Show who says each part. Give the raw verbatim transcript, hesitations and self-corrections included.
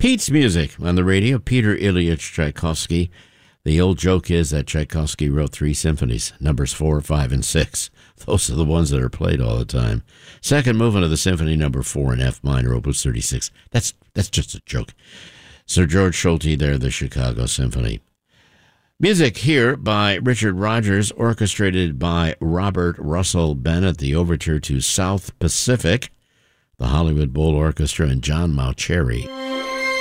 Speaker 1: Pete's music on the radio, Peter Ilyich Tchaikovsky. The old joke is that Tchaikovsky wrote three symphonies, numbers four, five, and six. Those are the ones that are played all the time. Second movement of the symphony, number four in F minor, opus thirty-six. That's that's just a joke. Sir George Solti there, the Chicago Symphony. Music here by Richard Rodgers, orchestrated by Robert Russell Bennett, the overture to South Pacific, the Hollywood Bowl Orchestra, and John Mauceri.